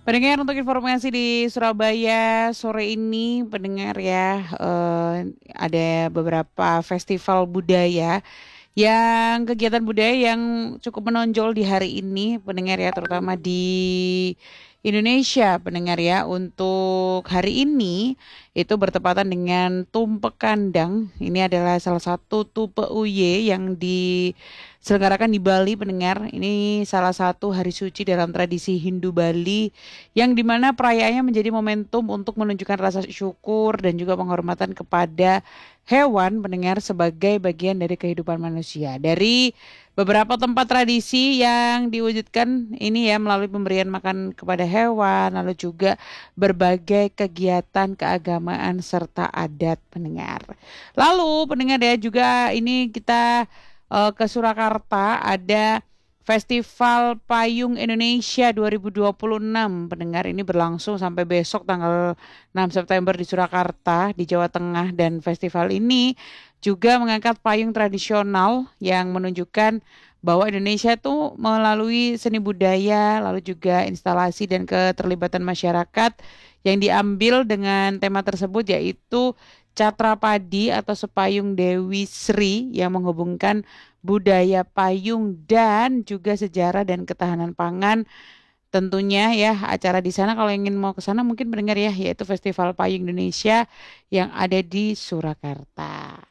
Pendengar untuk informasi di Surabaya sore ini pendengar ya ada beberapa festival budaya yang kegiatan budaya yang cukup menonjol di hari ini pendengar ya terutama di Indonesia pendengar ya untuk hari ini itu bertepatan dengan Tumpek Kandang. Ini adalah salah satu tupe uye yang diselenggarakan di Bali pendengar. Ini salah satu hari suci dalam tradisi Hindu Bali yang dimana perayaannya menjadi momentum untuk menunjukkan rasa syukur dan juga penghormatan kepada hewan pendengar sebagai bagian dari kehidupan manusia. Dari beberapa tempat tradisi yang diwujudkan ini ya melalui pemberian makan kepada hewan, lalu juga berbagai kegiatan keagamaan serta adat pendengar. Lalu pendengar ya juga ini kita ke Surakarta ada Festival Payung Indonesia 2026 pendengar ini berlangsung sampai besok tanggal 6 September di Surakarta di Jawa Tengah dan festival ini juga mengangkat payung tradisional yang menunjukkan bahwa Indonesia itu melalui seni budaya lalu juga instalasi dan keterlibatan masyarakat yang diambil dengan tema tersebut yaitu Catra Padi atau Sepayung Dewi Sri yang menghubungkan budaya payung dan juga sejarah dan ketahanan pangan. Tentunya ya acara di sana kalau ingin mau ke sana mungkin mendengar ya yaitu Festival Payung Indonesia yang ada di Surakarta.